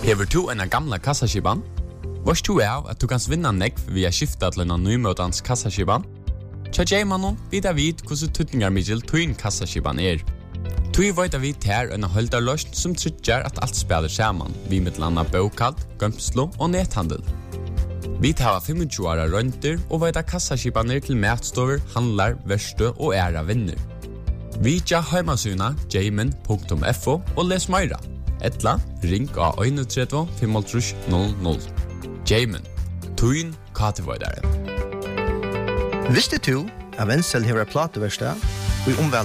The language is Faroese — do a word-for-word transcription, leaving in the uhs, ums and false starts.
Hever du en gamla kassaskiban? Varst du av at du kan vinna nekv via skifta til en nymøtans kassaskiban? Tja Jaymanon vidar vid hvordan tutningar middel tuin kassaskiban er. Tui veit vi ter en holdarløst som tryggjar at alt spelar saman, vi mittlanda bokald, gømslo og nethandel. Vi tar tjuefem åra rønter og veit at kassaskibaner til matstover, handlar, verstø og æra vinner. Vi tja heimasuna jayman punktum f o og les meira. Etla, ring av tre ett fem null null. Jayman, tuin katevoidare. Visste du at Wenzel har plateverkstad og i omvæl